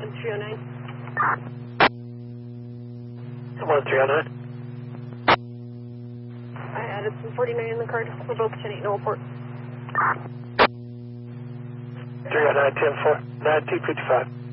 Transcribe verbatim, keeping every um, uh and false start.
One three oh nine. One three oh nine. I added some forty-nine in the card. We're both ten eight no report. three oh nine, ten four, nine two fifty-five.